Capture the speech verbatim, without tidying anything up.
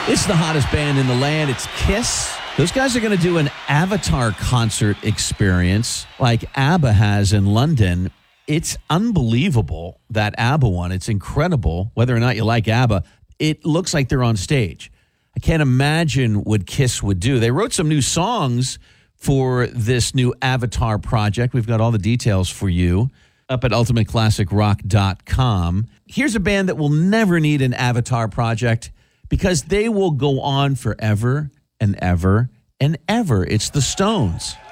It's the hottest band in the land. It's Kiss. Those guys are going to do an Avatar concert experience like ABBA has in London. It's unbelievable, that ABBA one. It's incredible. Whether or not you like ABBA, it looks like they're on stage. I can't imagine what Kiss would do. They wrote some new songs for this new Avatar project. We've got all the details for you up at ultimate classic rock dot com. Here's a band that will never need an Avatar project because they will go on forever and ever and ever. It's the Stones.